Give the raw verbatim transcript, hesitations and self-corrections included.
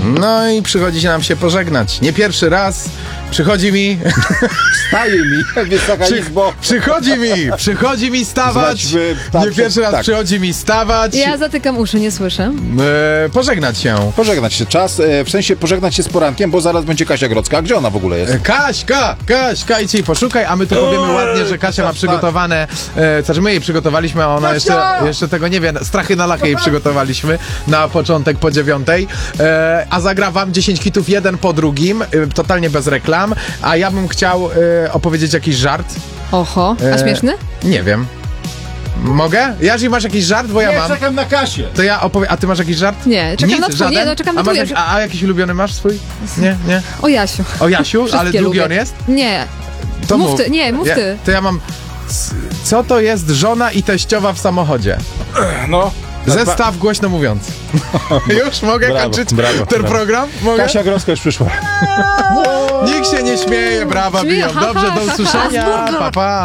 No i przychodzi się nam się pożegnać. Nie pierwszy raz przychodzi mi... Staje mi, Wysoka Przy, Izbo. przychodzi mi, przychodzi mi stawać. Znaczy, tam Nie pierwszy raz tak. przychodzi mi stawać. Ja zatykam uszy, nie słyszę. E, pożegnać się. Pożegnać się. Czas, e, w sensie pożegnać się z porankiem, bo zaraz będzie Kasia Grodzka. A gdzie ona w ogóle jest? E, Kaśka, Kaśka, idź jej poszukaj, a my tu powiemy ładnie, że Kasia ma przygotowane, e, znaczy my jej przygotowaliśmy, a ona jeszcze, jeszcze tego nie wie, strachy na lachę jej przygotowaliśmy na początek po dziewiątej, e, a zagra wam dziesięć hitów jeden po drugim, e, totalnie bez reklam, a ja bym chciał e, opowiedzieć jakiś żart. Oho, a E, śmieszny? Nie wiem. Mogę? Jarzy, masz jakiś żart, bo ja Nie, mam. czekam na Kasię. To ja opowiem, a ty masz jakiś żart? Nie, czekam Nic? na twój, Żaden? nie, no czekam na a, masz twój. jak, a, a jakiś ulubiony masz swój? Nie, nie? O Jasiu. O Jasiu? Ale Wszystkie drugi lubię. on jest? Nie. To Mów mów. ty, nie, mów Ja- ty. To ja mam... c- Co to jest żona i teściowa w samochodzie? No. Zestaw głośno mówiąc. Już mogę Brawo, kończyć brawo, ten brawo. program? Mogę? Kasia Grodzka już przyszła. Nikt się nie śmieje, brawa Śmieje, biją. ha, Dobrze, ha, do ha, ha, usłyszenia. ha. Pa, pa.